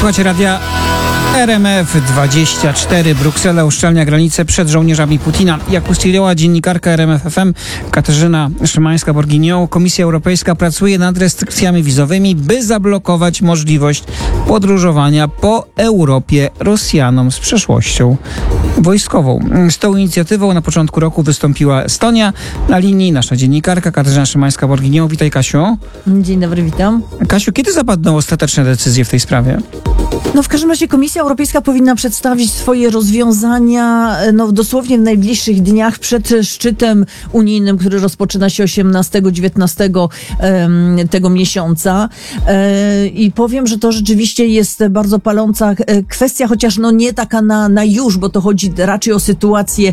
Słuchajcie radia RMF24. Bruksela uszczelnia granice przed żołnierzami Putina. Jak ustalała dziennikarka RMF FM Katarzyna Szymańska-Borginią, Komisja Europejska pracuje nad restrykcjami wizowymi, by zablokować możliwość podróżowania po Europie Rosjanom z przeszłością wojskową. Z tą inicjatywą na początku roku wystąpiła Estonia. Na linii nasza dziennikarka Katarzyna Szymańska-Borginią. Witaj, Kasiu. Dzień dobry, witam. Kasiu, kiedy zapadną ostateczne decyzje w tej sprawie? W każdym razie Komisja Europejska powinna przedstawić swoje rozwiązania dosłownie w najbliższych dniach przed szczytem unijnym, który rozpoczyna się 18-19 tego miesiąca. I powiem, że to rzeczywiście jest bardzo paląca kwestia, chociaż nie taka na już, bo to chodzi raczej o sytuację,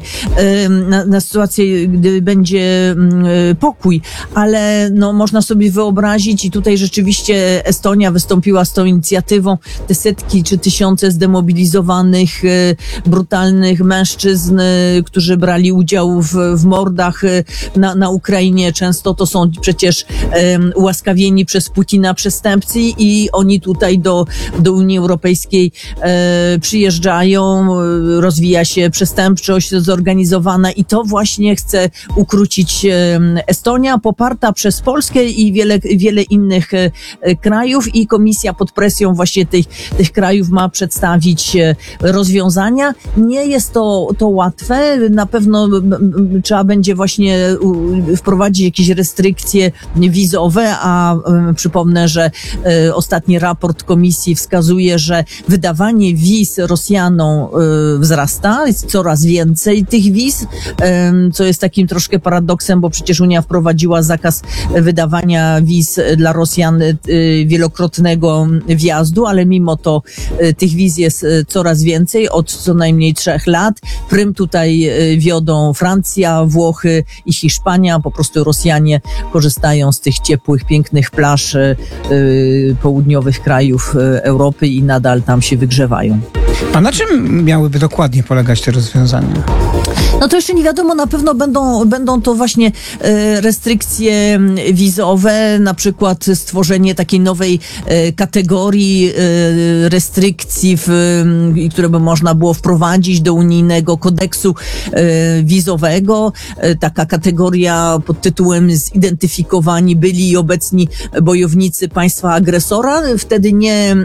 na sytuację, gdy będzie pokój, ale można sobie wyobrazić i tutaj rzeczywiście Estonia wystąpiła z tą inicjatywą, te setki czy tysiące zdemobilizowanych, brutalnych mężczyzn, którzy brali udział w mordach na Ukrainie. Często to są przecież ułaskawieni przez Putina przestępcy i oni tutaj do Unii Europejskiej przyjeżdżają, rozwija się przestępczość zorganizowana i to właśnie chce ukrócić Estonia, poparta przez Polskę i wiele innych krajów, i Komisja pod presją właśnie tych krajów ma przedstawić rozwiązania. Nie jest to łatwe. Na pewno trzeba będzie właśnie wprowadzić jakieś restrykcje wizowe, a przypomnę, że ostatni raport Komisji wskazuje, że wydawanie wiz Rosjanom wzrasta. Jest coraz więcej tych wiz, co jest takim troszkę paradoksem, bo przecież Unia wprowadziła zakaz wydawania wiz dla Rosjan wielokrotnego wjazdu, ale mimo to tych wiz jest coraz więcej od co najmniej 3 lat. Prym tutaj wiodą Francja, Włochy i Hiszpania. Po prostu Rosjanie korzystają z tych ciepłych, pięknych plaż południowych krajów Europy i nadal tam się wygrzewają. A na czym miałyby dokładnie polegać te rozwiązania? To jeszcze nie wiadomo, na pewno będą to właśnie restrykcje wizowe, na przykład stworzenie takiej nowej kategorii restrykcji, które by można było wprowadzić do unijnego kodeksu wizowego. Taka kategoria pod tytułem zidentyfikowani byli i obecni bojownicy państwa agresora. Wtedy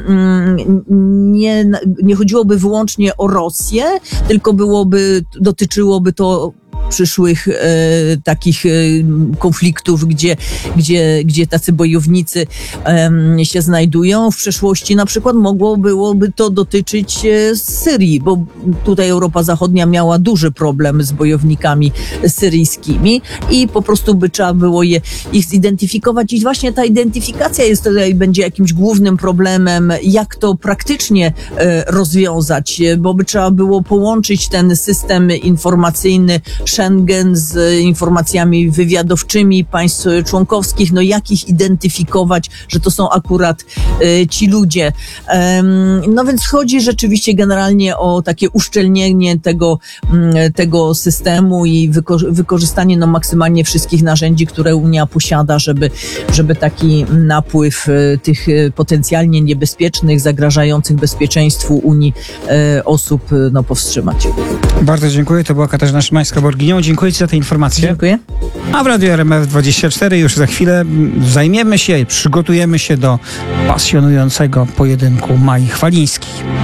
nie chodziłoby wyłącznie o Rosję, tylko dotyczyłoby to przyszłych takich konfliktów, gdzie tacy bojownicy się znajdują. W przeszłości na przykład byłoby to dotyczyć Syrii, bo tutaj Europa Zachodnia miała duży problem z bojownikami syryjskimi i po prostu by trzeba było ich zidentyfikować i właśnie ta identyfikacja będzie jakimś głównym problemem, jak to praktycznie rozwiązać, bo by trzeba było połączyć ten system informacyjny Schengen z informacjami wywiadowczymi państw członkowskich, jak ich identyfikować, że to są akurat ci ludzie. Więc chodzi rzeczywiście generalnie o takie uszczelnienie tego systemu i wykorzystanie maksymalnie wszystkich narzędzi, które Unia posiada, żeby taki napływ tych potencjalnie niebezpiecznych, zagrażających bezpieczeństwu Unii osób powstrzymać. Bardzo dziękuję. To była Katarzyna Szymańska-Borginią. Dziękuję Ci za te informacje. Dziękuję. A w Radiu RMF24 już za chwilę przygotujemy się do pasjonującego pojedynku Mai Chwalińskiej.